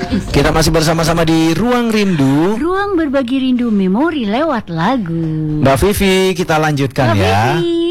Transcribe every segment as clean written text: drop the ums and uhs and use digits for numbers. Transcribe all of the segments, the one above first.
Kita masih bersama-sama di Ruang Rindu. Ruang berbagi rindu memori lewat lagu. Mbak Vivi, kita lanjutkan Mbak ya. Vivi.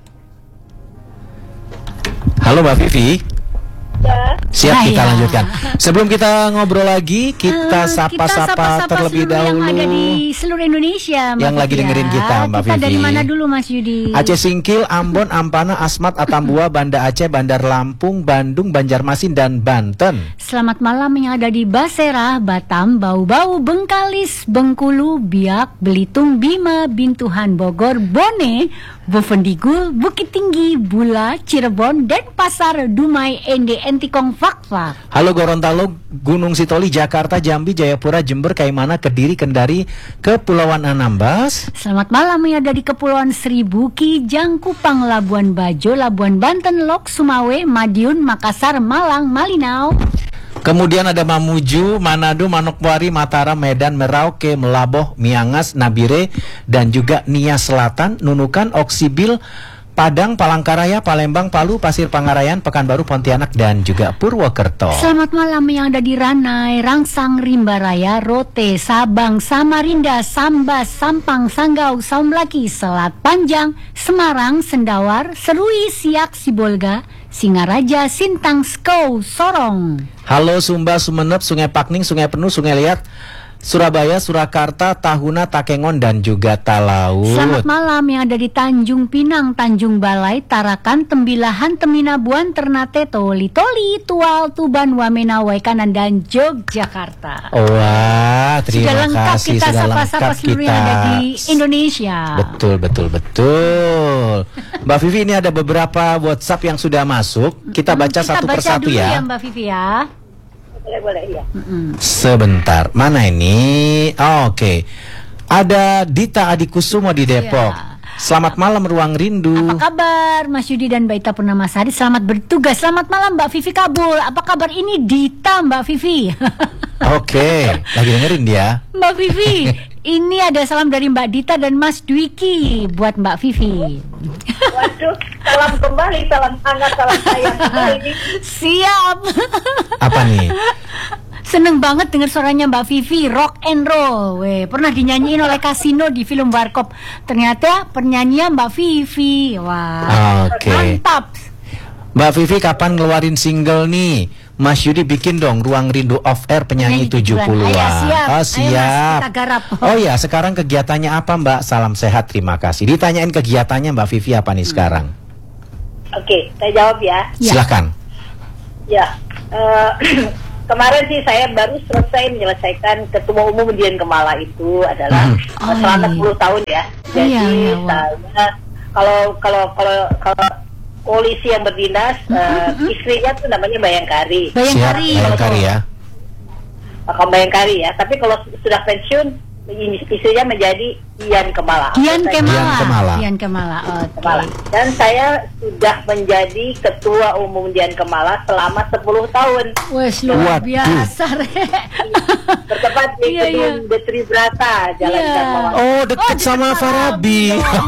Halo Mbak Vivi. Ya. Siap, kita Saya. lanjutkan. Sebelum kita ngobrol lagi, kita sapa-sapa terlebih dahulu yang ada di seluruh Indonesia, Mbak yang lagi Vivi, dengerin ya. kita, Mbak Kita Vivi. dari mana dulu, Mas Yudi? Aceh Singkil, Ambon, Ampana, Asmat, Atambua, Banda Aceh, Bandar Lampung, Bandung, Banjarmasin, dan Banten. Selamat malam yang ada di Basera, Batam, Bau-Bau, Bengkalis, Bengkulu, Biak, Belitung, Bima, Bintuhan, Bogor, Bone, Bovendigul, Bukit Tinggi, Bula, Cirebon, Denpasar, Dumai, Ende, Entikong, Fakfak. Halo Gorontalo, Gunung Sitoli, Jakarta, Jambi, Jayapura, Jember, Kaimana, Kediri, Kendari, Kepulauan Anambas. Selamat malam yang ada di Kepulauan Seribu, Kijang, Kupang, Labuan Bajo, Labuan Banten, Lok, Sumawe, Madiun, Makassar, Malang, Malinau. Kemudian ada Mamuju, Manado, Manokwari, Mataram, Medan, Merauke, Melaboh, Miangas, Nabire, dan juga Nia Selatan, Nunukan, Oksibil, Padang, Palangkaraya, Palembang, Palu, Pasir Pangarayan, Pekanbaru, Pontianak, dan juga Purwokerto. Selamat malam yang ada di Ranai, Rangsang, Rimbaraya, Rote, Sabang, Samarinda, Sambas, Sampang, Sanggau, Saumlaki, Selat Panjang, Semarang, Sendawar, Serui, Siak, Sibolga, Singaraja, Sintang, Skou, Sorong. Halo Sumba, Sumeneb, Sungai Pakning, Sungai Penuh, Sungai Liat, Surabaya, Surakarta, Tahuna, Takengon, dan juga Talaut. Selamat malam yang ada di Tanjung Pinang, Tanjung Balai, Tarakan, Tembilahan, Teminabuan, Ternate, Toli, Tual, Tuban, Wamena, Waikanan, dan Yogyakarta. Wah, terima Sudah lengkap kasih. kita Sudah sapa-sapa lengkap seluruh kita. yang ada di Indonesia. Betul. Mbak Vivi, ini ada beberapa WhatsApp yang sudah masuk. Kita baca satu persatu dulu ya. Mbak Vivi ya. Boleh ya. Sebentar, mana ini? Oh, oke. Ada Dita Adikusumo di Depok. Iya. Selamat malam Ruang Rindu. Apa kabar Mas Yudi dan Mbak Ita Purnamasari? Selamat bertugas. Selamat malam Mbak Vivi Kabul. Apa kabar? Ini Dita Mbak Vivi. Oke, lagi dengerin dia. Mbak Vivi, ini ada salam dari Mbak Dita dan Mas Dwiki buat Mbak Vivi. Waduh, salam kembali, salam hangat, salam sayang kembali. Siap. Apa nih? Seneng banget dengar suaranya Mbak Vivi, rock and roll. Weh, pernah dinyanyiin oleh Kasino di film Warkop. Ternyata penyanyinya Mbak Vivi. Wah, Oke. mantap. Mbak Vivi kapan ngeluarin single nih? Mas Yudi bikin dong Ruang Rindu Off Air penyanyi 70-an. Ayo, siap. Oh, Ayo, siap. Mas, kita garap. Oh ya, sekarang kegiatannya apa Mbak? Salam sehat, terima kasih. Ditanyain kegiatannya Mbak Vivi apa nih sekarang? Oke, saya jawab ya. Ya. Silakan. Ya, kemarin sih saya baru selesai menyelesaikan Ketua Umum Dian Kemala itu adalah Oh, selama iya. 10 tahun ya. Jadi Iya, wah. saya kalau polisi yang berdinas, istrinya tuh namanya Bayangkari. Bayangkari. Siap, Bayangkari ya. Bayangkari ya. Tapi kalau sudah pensiun, istrinya menjadi Dian Kemala. Dian Kemala. Kemala. Dian Kemala. Oke. Kemala. Dan saya sudah menjadi Ketua Umum Dian Kemala selama 10 tahun. Wes luar Waduh. biasa, Rek. Bertempat di Iya, iya. gedung Detri Brata, Jalan Iya. Dharma. Oh, deket sama Farabi.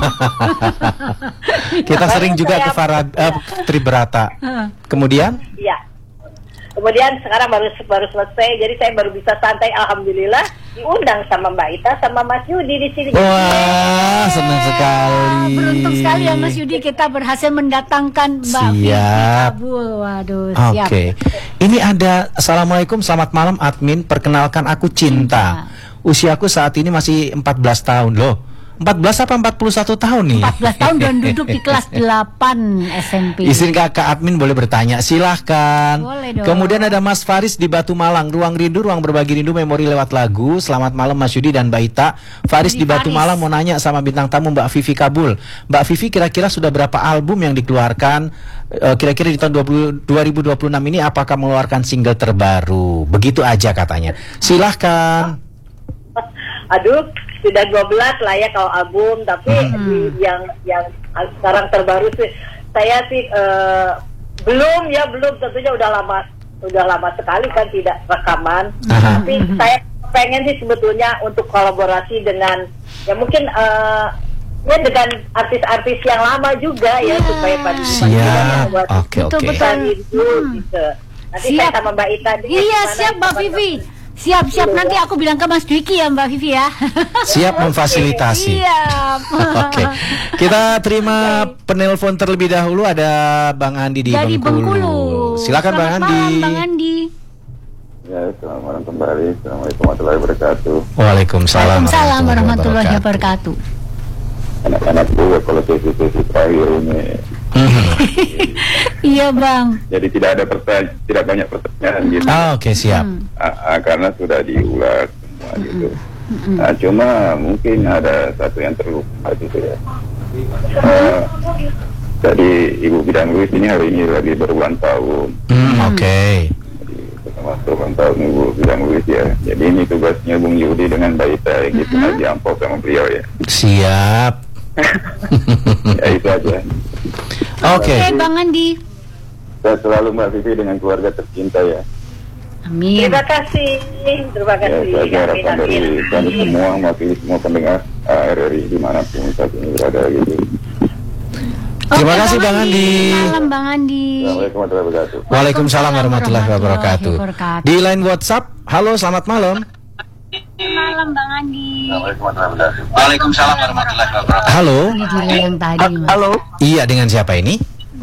Kita sering juga ke Tribrata. Kemudian? Iya. Kemudian sekarang baru selesai, jadi saya baru bisa santai, alhamdulillah diundang sama Mbak Ita sama Mas Yudi di sini. Wah, senang sekali. Beruntung sekali ya Mas Yudi, kita berhasil mendatangkan Mbak Vivi Siap. Kabul. Waduh, siap. Oke. Ini ada Assalamualaikum, selamat malam admin. Perkenalkan aku Cinta. Usiaku saat ini masih 14 tahun loh. 14 apa 41 tahun nih? 14 tahun dan duduk di kelas 8 SMP. Izin kakak admin boleh bertanya, silahkan. Boleh dong. Kemudian ada Mas Faris di Batu Malang. Ruang Rindu, ruang berbagi rindu memori lewat lagu. Selamat malam Mas Yudi dan Mbak Ita. Faris di Batu Malang mau nanya sama bintang tamu Mbak Vivi Kabul. Mbak Vivi kira-kira sudah berapa album yang dikeluarkan? Kira-kira di tahun 2026 ini apakah mengeluarkan single terbaru? Begitu aja katanya. Silahkan. Aduh, sudah 12 lah ya kalau album, tapi yang sekarang terbaru sih saya sih belum tentunya udah lama sekali kan tidak rekaman. Tapi saya pengen sih sebetulnya untuk kolaborasi dengan ya mungkin ya dengan artis-artis yang lama juga ya supaya pada Siap. Oke. Betul. itu gitu. Nanti Siap. saya sama Mbak Ita. Iya, gimana siap Mbak kapan- Vivi. Siap, nanti aku bilang ke Mas Dwiki ya Mbak Vivi ya. Siap memfasilitasi. Siap. Oke, kita terima penelpon terlebih dahulu. Ada Bang Andi di Dari Bengkulu. Bengkulu. Silakan Bang Selamat Andi. malam, Bang Andi. Ya, selamat malam kembali. Assalamualaikum warahmatullahi wabarakatuh. Waalaikumsalam Waalaikumsalam warahmatullahi wabarakatuh. Anak-anak gue kalau sesi terakhir ini, Iya Bang. jadi tidak banyak pertanyaan gitu. Oke, siap. Karena sudah diulas semua gitu. Nah, cuma mungkin ada satu yang terlupa gitu ya. Jadi Ibu Bidan Luis ini hari ini lagi berulang tahun. Oke. Termasuk ulang tahun Ibu Bidan Luis ya. Jadi ini tugasnya Bung Yudi dengan Mbak Ita gitu aja amplop sama beliau ya. Siap. Ya itu aja. Oke. Oke Bang Andi. Saya selalu Mbak Vivi dengan keluarga tercinta ya. Amin. Terima kasih. Ya, saya harapkan dari kami semua, mewakili semua pendengar RRI dimanapun saat ini berada gitu. Terima kasih Bang Andi. Malam Bang Andi. Assalamualaikum warahmatullahi wabarakatuh. Waalaikumsalam warahmatullahi wabarakatuh. Di line WhatsApp, halo selamat malam. Malam Bang Andi. Assalamualaikum warahmatullahi wabarakatuh. Waalaikumsalam warahmatullahi wabarakatuh. Halo. Ini juga yang tadi. Mas. Halo. Iya, dengan siapa ini?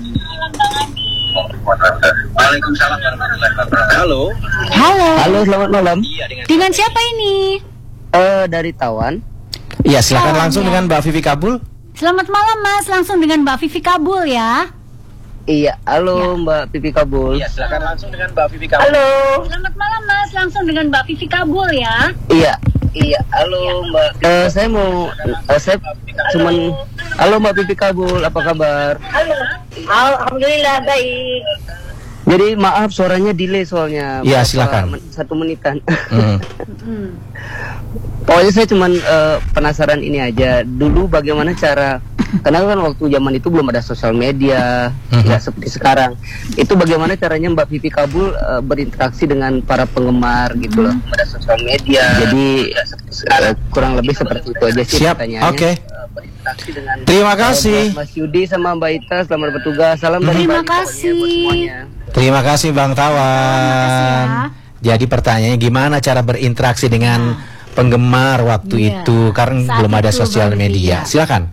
Waalaikumsalam warahmatullahi wabarakatuh. Halo. Halo. Halo, selamat malam. Dengan siapa ini? Dari Tawan. Iya, silakan Oh, langsung iya. dengan Mbak Vivi Kabul. Selamat malam Mas, langsung dengan Mbak Vivi Kabul ya. Iya, halo Mbak Pipi Kabul. silakan langsung dengan Mbak Vivi Kabul. Halo. Selamat malam Mas, langsung dengan Mbak Vivi Kabul ya. Iya, halo Mbak. Saya cuman, halo Mbak Pipi Kabul, apa kabar? Halo. Alhamdulillah baik. Jadi maaf suaranya delay soalnya. Iya, Berapa silakan. 1 menitan. Hmm. Pokoknya saya cuman penasaran ini aja. Dulu bagaimana cara, karena kan waktu zaman itu belum ada sosial media, nggak seperti sekarang. Itu bagaimana caranya Mbak Vivi Kabul berinteraksi dengan para penggemar gitu loh. Ada sosial media. Jadi kurang lebih seperti itu aja sih Siap. pertanyaannya. Oke. Berinteraksi dengan Terima kasih. Mas Yudi sama Mbak Ita, selamat bertugas. Salam dari Terima Bali pokoknya kasih. buat semuanya. Terima kasih Bang Tawan. Makasih Jadi pertanyaannya gimana cara berinteraksi dengan penggemar waktu Iya. itu karena Saat belum ada itu sosial baru media. iya. Silakan.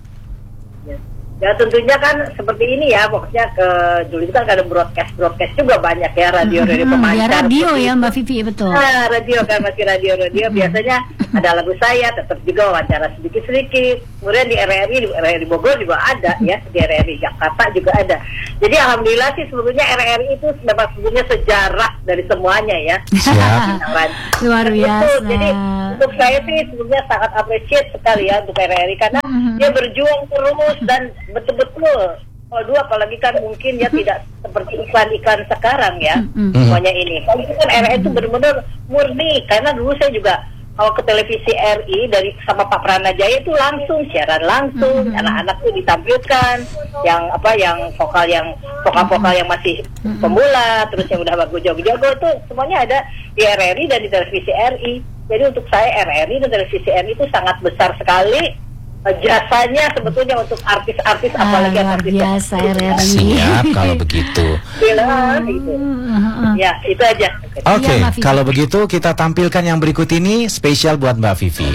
Ya tentunya kan seperti ini ya, pokoknya ke dulu itu kan ada broadcast juga banyak ya, radio Ya pemancar. radio seperti ya itu. Mbak Vivi, betul. Nah, radio kan masih radio biasanya ada lagu saya, tetap juga wawancara sedikit. Kemudian di RRI Bogor juga ada ya, di RRI Jakarta juga ada. Jadi alhamdulillah sih sebetulnya RRI itu memang sebetulnya sejarah dari semuanya ya. Siap. Luar biasa. Betul. Jadi untuk saya sih sebetulnya sangat appreciate sekali ya untuk RRI karena dia berjuang terus dan betul-betul. Kalau dulu apalagi kan mungkin ya tidak seperti iklan-iklan sekarang ya semuanya ini. Kalau itu kan RRI itu benar-benar murni karena dulu saya juga kalau ke televisi RI dari sama Pak Pranajaya itu langsung siaran langsung, anak-anak tuh ditampilkan yang vokal yang masih pemula, terus yang udah bagus jago-jago itu semuanya ada di RRI dan di televisi RI. Jadi untuk saya RRI dan televisi RI itu sangat besar sekali jasanya sebetulnya untuk artis-artis apalagi luar artis biasa RRI. Siap kalau begitu. gitu. Ya, itu aja. Oke, Iya, Mbak Vivi. kalau begitu kita tampilkan yang berikut ini spesial buat Mbak Vivi.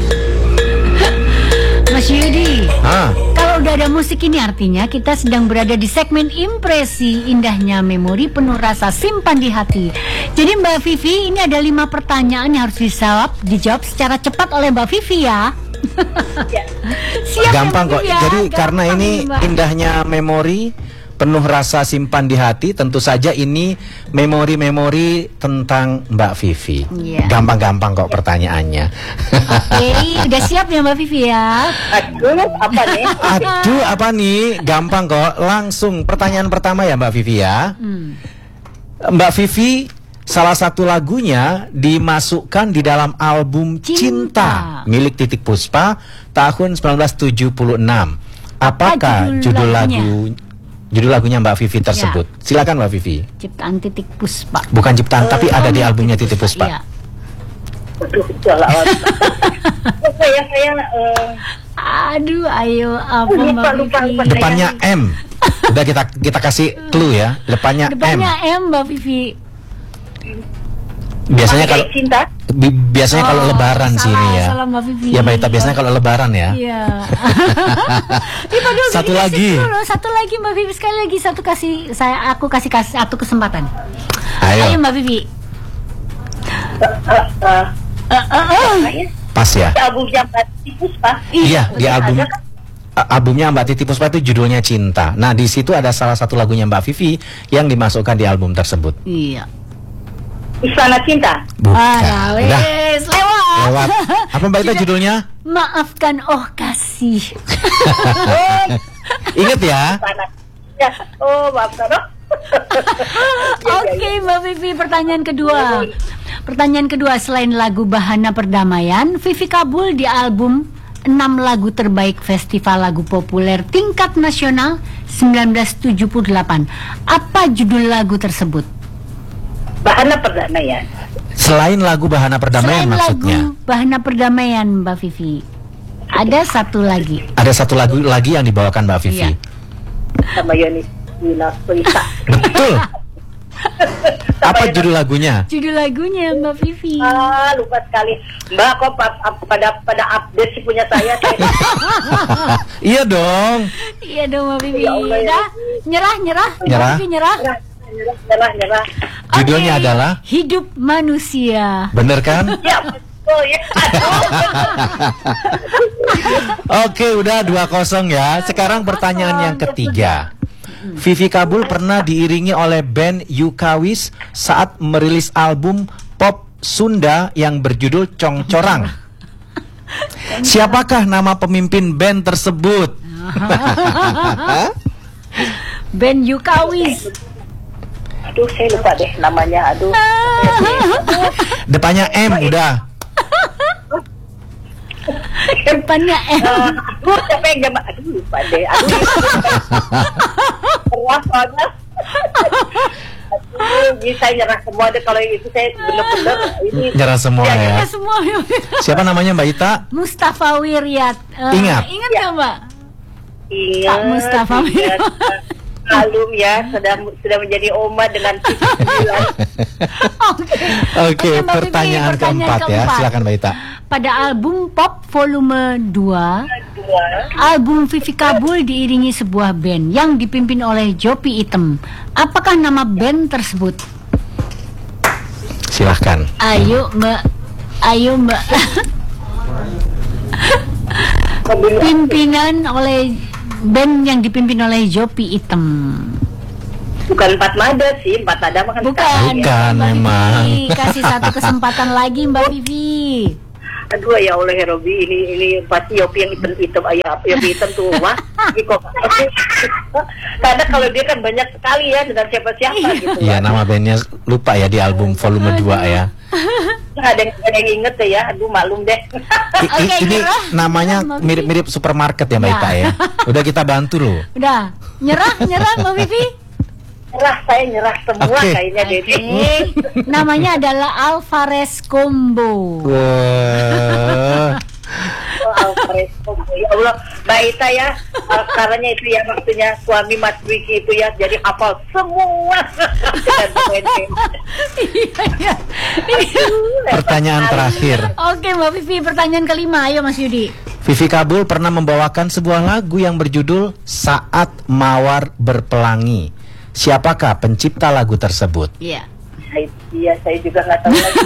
Mas Yudi, Ah, kalau udah ada musik ini artinya kita sedang berada di segmen impresi indahnya memori penuh rasa simpan di hati. Jadi Mbak Vivi, ini ada 5 pertanyaan yang harus dijawab secara cepat oleh Mbak Vivi ya. Siap gampang ya, kok. Mbak Vivi, ya? Jadi karena Gampang ini Mbak. indahnya memori penuh rasa simpan di hati, tentu saja ini memori-memori tentang Mbak Vivi. Iya. Gampang-gampang kok pertanyaannya. Oke, udah siap ya Mbak Vivi ya? Aduh, apa nih? Aduh, apa nih? Gampang kok. Langsung pertanyaan pertama ya Mbak Vivi ya. Mbak Vivi, salah satu lagunya dimasukkan di dalam album Cinta, Cinta. milik Titik Puspa tahun 1976. Apakah judul judul lagunya Mbak Vivi tersebut? Silakan Mbak Vivi. Ciptaan Titik Puspa. Bukan ciptaan tapi ada di albumnya Titik Puspa. Iya. Aduh, salah. Saya Aduh, ayo apa lupa, Mbak lupa, Vivi? lupa. Depannya M. Udah kita kasih clue ya. Depannya M. Depannya M Mbak Vivi. Biasanya kalau cinta. biasanya kalau lebaran salah, sini ya. salah, Mbak Vivi. Ya Mbak Ita, biasanya kalau lebaran ya. Iya. Ih, padahal Satu Vivi lagi. kasih dulu, satu lagi Mbak Vivi, sekali lagi aku kasih satu kesempatan. Ayo, Mbak Vivi. pas ya. Albumnya Mbak Titi Puspa. Iya, di album Ada kan? albumnya Mbak Titi Puspa itu judulnya Cinta. Nah, di situ ada salah satu lagunya Mbak Vivi yang dimasukkan di album tersebut. Iya. Istana Cinta. Bukan. Udah, Wes, lewat. lewat. Apa Mbak Ita judulnya? Maafkan oh kasih. Ingat ya. Istana. Ya. Oh, maafkan. Oke, Mbak Vivi, pertanyaan kedua. Pertanyaan kedua, selain lagu Bahana Perdamaian, Vivi Kabul di album 6 lagu terbaik Festival Lagu Populer Tingkat Nasional 1978. Apa judul lagu tersebut? Bahana Perdamaian. Selain lagu Bahana Perdamaian Selain maksudnya. lagu Bahana Perdamaian, Mbak Vivi, ada satu lagi. Ada satu lagu lagi yang dibawakan Mbak Vivi. Iya. Sama Yoni Yuna Pelita. Betul. Apa judul lagunya? Judul lagunya Mbak Vivi. Lupa sekali. Mbak, kok pada update sih punya saya. Iya dong. Iya dong Mbak Vivi. Ya Allah, ya. Udah, nyerah. Nyerah. Mbak Vivi nyerah. Nyerah. Judulnya Oke, adalah Hidup Manusia. bener kan? Ya, betul ya. Oke, udah 2-0 ya. Sekarang pertanyaan yang ketiga. Vivi Kabul pernah diiringi oleh band Yukawis saat merilis album pop Sunda yang berjudul Congcorang. Siapakah nama pemimpin band tersebut? Band Yukawis. Aduh, saya lupa deh namanya. Aduh. Depannya M udah. Depannya M. Siapa yang gambar? Aduh, lupa deh. Aduh. Keras banget. Aduh, bisa nyerah semua deh kalau itu saya bener-bener ini. Nyerah semua ya. Ya semua. Siapa namanya Mbak Ita? Mustafa Wiryat. Ingat. Ingat nggak Mbak? Iya. Pak Mustafa Wiryat. Alum ya, sudah menjadi oma dengan 9. Oke, Mbak Vivi, pertanyaan keempat ya. Silakan Mbak Ita. Pada album Pop Volume 2, album Vivi Kabul diiringi sebuah band yang dipimpin oleh Jopi Item. Apakah nama band tersebut? Silahkan. Ayo Mbak. Pimpinan oleh band yang dipimpin oleh Jopi Item. Bukan Empat Mada sih, Empat Mada makan Bukan Bukan, Mbak memang. Vivi. Kasih satu kesempatan lagi Mbak Vivi. Aduh ya Allah ya Robi, ini pasti Yopi yang hitam ayah Yopi hitam tuh wah. Karena kalau dia kan banyak sekali ya dengan siapa-siapa gitu. Iya, nama bandnya lupa ya di album volume 2 ya. Ada yang inget ya, aduh maklum deh. Oke, Ini nyerah. namanya Mbak Vivi. mirip-mirip supermarket ya Mbak Ya. Ita ya. Udah kita bantu loh. Udah, nyerah Mbak Vivi. Saya nyerah semua Oke. kayaknya Dedi. Namanya adalah Alvarez Combo. Wah. Alvarez Combo. Ya Allah, Mbak Ita ya, caranya itu ya waktunya suami Mas Wiki itu ya, jadi hafal semua. Iya. Pertanyaan terakhir. Oke Mbak Vivi, pertanyaan kelima. Ayo Mas Yudi. Vivi Kabul pernah membawakan sebuah lagu yang berjudul Saat Mawar Berpelangi. Siapakah pencipta lagu tersebut? Iya. Saya juga nggak tahu lagi.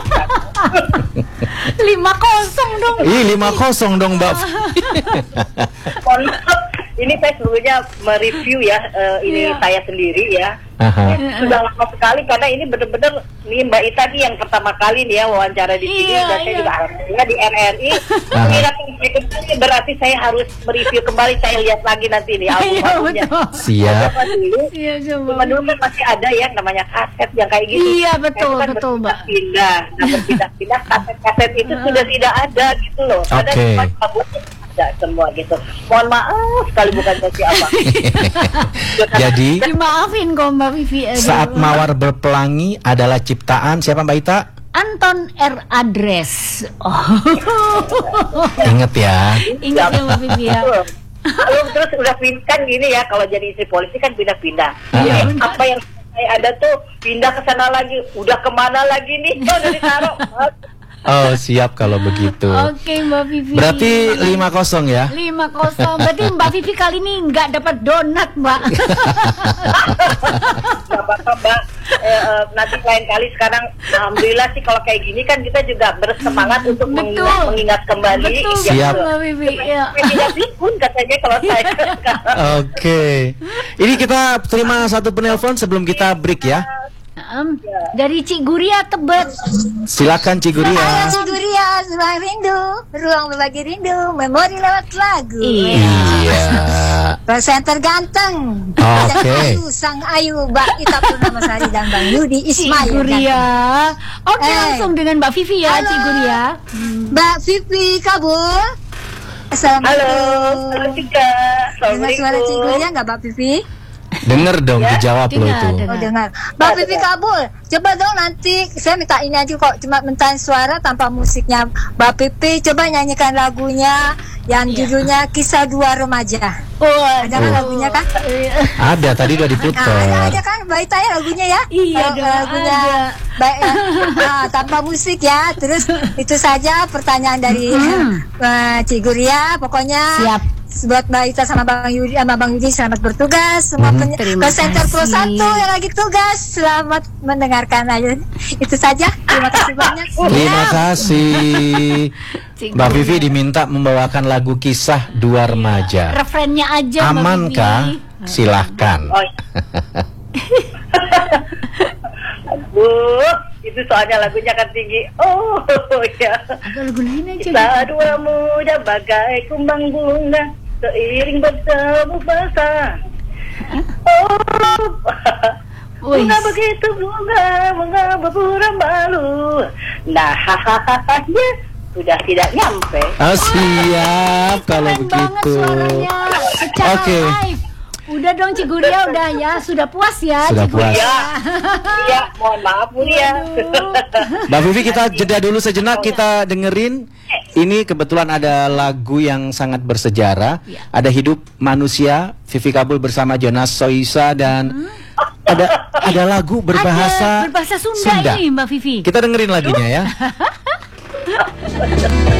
5-0 dong. Ih, 5-0 dong Mbak. Mohon maaf, ini saya sebelumnya mereview ya, ini Iya. saya sendiri ya. Aha. Sudah lama sekali karena ini benar-benar nih Mbak Ita nih yang pertama kali nih ya wawancara di sini Iya, dan saya iya. juga alhamdulillah di RRI. Mengira berarti saya harus mereview kembali, saya lihat lagi nanti nih Iya album-albumnya. betul. Siap. Apa dulu? Iya coba. Cuma dulu kan masih ada ya namanya kaset yang kayak gitu. Iya, betul, Nah, itu kan betul, Mbak. berpindah-pindah. Nah, berpindah-pindah kaset-kaset itu sudah tidak ada gitu loh. Karena Oke. cuma kabutnya ada semua gitu. Mohon maaf sekali bukan siapa. Jadi Dimaafin kok Mbak Vivi. Aduh. Saat Mawar Berpelangi adalah ciptaan siapa Mbak Ita? Anton R. Adres. Oh. Ingat ya. Ingat ya Mbak Vivi ya. Kalau terus udah kan gini ya, kalau jadi istri polisi kan pindah-pindah. Iya. Jadi apa yang ada tuh pindah ke sana lagi. Udah kemana lagi nih? Udah ditaruh. Oh, siap kalau begitu. Oke, Mbak Vivi. Berarti 5-0 ya? 5-0. Berarti Mbak Vivi kali ini nggak dapat donat, Mbak. Gak apa-apa, Mbak. Nanti lain kali. Sekarang alhamdulillah sih kalau kayak gini kan kita juga bersemangat untuk mengingat kembali. Betul, Siap. Mbak Vivi. Ya. Tidak pikun katanya kalau saya. Oke. Ini kita terima satu penelpon sebelum kita break ya. Dari Cik Guria Tebet. Silakan Cik Halo Guria. Cik Guria, ruang rindu, ruang berbagi rindu, memori lewat lagu. Iya. Presenter ganteng. Oke. Ayu, Sang Ayu, Mbak Ita Purnamasari dan Bang Yudi Cik Ismail. Guria. Oke, langsung dengan Mbak Vivi ya, Halo. Cik Guria. Mbak Vivi Kabul. Assalamualaikum. Halo Tika. Dengar suara Cik Guria nggak Mbak Vivi? Denger dong, dijawab lo dengar, itu. dengar. Oh dengar. Mbak Vivi Kabul, coba dong nanti saya minta ini aja kok, cuma minta suara tanpa musiknya. Mbak Vivi coba nyanyikan lagunya yang judulnya Kisah Dua Remaja. Ada kan lagunya kan? Ada, tadi udah diputar. Ada kan Mbak Ita ya lagunya ya? Iya, Kalau ada, lagunya ada. baik tanpa musik ya. Terus itu saja pertanyaan dari Cik Guria. Pokoknya Siap. buat Mbak Ita sama Bang Yudi selamat bertugas. Semua Terima presenter Pro kasih. 1 yang lagi tugas selamat mendengarkan aja. Itu saja. Terima kasih banyak. Terima kasih. Cik Mbak Vivi diminta membawakan lagu Kisah Dua Remaja. Refrennya aja, Mbak Aman Vivi. kah? Silahkan. Oh. Aduh, itu soalnya lagunya kan tinggi. Oh ya. Ada lagu lain aja. Kita dua muda bagai kumbang bunga, seiring bertemu basah. Oh, bunga begitu bunga berpura malu. Nah, hahaha, ya sudah tidak nyampe. Oh, siap kalau Keren banget begitu. suaranya secara Oke. live. Udah dong Cik Guria, udah ya, sudah puas ya. Sudah Cik puas. Guria. Iya, mohon maaf Bu ya. Mbak Vivi, kita jeda dulu sejenak, kita dengerin. Ini kebetulan ada lagu yang sangat bersejarah. Ada Hidup Manusia, Vivi Kabul bersama Jonas Soisa, dan ada lagu berbahasa Ada berbahasa Sunda ini Mbak Vivi. Kita dengerin lagunya ya.